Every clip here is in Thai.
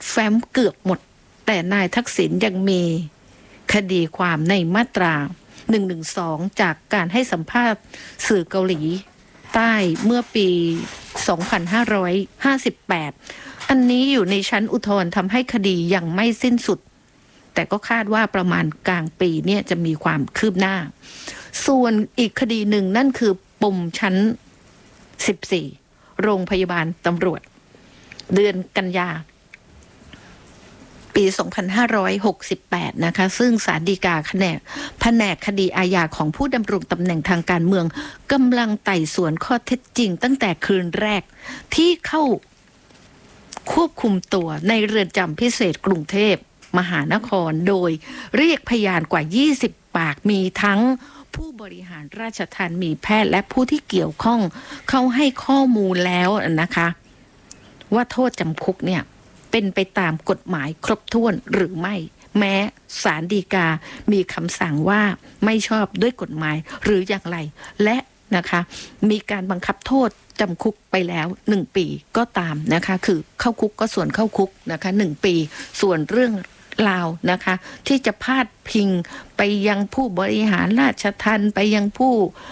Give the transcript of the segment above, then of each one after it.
แฟ้มเกือบหมดแต่นายทักษิณยังมีคดีความในมาตรา112จากการให้สัมภาษณ์สื่อเกาหลีใต้เมื่อปี2558อันนี้อยู่ในชั้นอุทธรณ์ทำให้คดียังไม่สิ้นสุดแต่ก็คาดว่าประมาณกลางปีเนี่ยจะมีความคืบหน้าส่วนอีกคดีหนึ่งนั่นคือปมชั้น14โรงพยาบาลตำรวจเดือนกันยาปี2568นะคะซึ่งศาลฎีกาแผนกคดีอาญาของผู้ดำรงตำแหน่งทางการเมืองกำลังไต่สวนข้อเท็จจริงตั้งแต่คืนแรกที่เข้าควบคุมตัวในเรือนจำพิเศษกรุงเทพมหานครโดยเรียกพยานกว่า20ปากมีทั้งผู้บริหารราชทัณฑ์มีแพทย์และผู้ที่เกี่ยวข้องเขาให้ข้อมูลแล้วนะคะว่าโทษจำคุกเนี่ยเป็นไปตามกฎหมายครบถ้วนหรือไม่แม้ศาลฎีกามีคำสั่งว่าไม่ชอบด้วยกฎหมายหรืออย่างไรและนะคะมีการบังคับโทษจำคุกไปแล้ว1ปีก็ตามนะคะคือเข้าคุกก็ส่วนเข้าคุกนะคะ1ปีส่วนเรื่องราวนะคะที่จะพาดพิงไปยังผู้บริหารราชทัณฑ์ไปยังผู้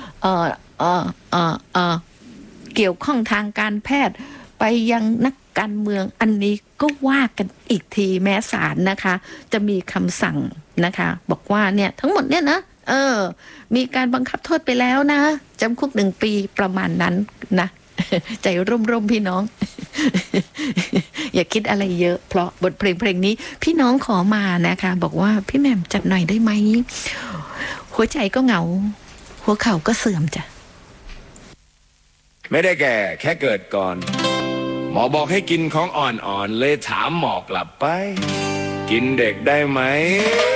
เกี่ยวข้องทางการแพทย์ไปยังนักการเมืองอันนี้ก็ว่ากันอีกทีแม้ศาลนะคะจะมีคำสั่งนะคะบอกว่าเนี่ยทั้งหมดเนี่ยนะมีการบังคับโทษไปแล้วนะจำคุก1ปีประมาณนั้นนะใจร่มๆพี่น้อง อย่าคิดอะไรเยอะเพราะบทเพลงนี้พี่น้องขอมานะคะบอกว่าพี่แหม่มจัดหน่อยได้ไหมหัวใจก็เหงาหัวเข่าก็เสื่อมจ้ะไม่ได้แก่แค่เกิดก่อนหมอบอกให้กินของอ่อนๆเลยถามหมอกลับไปกินเด็กได้ไหม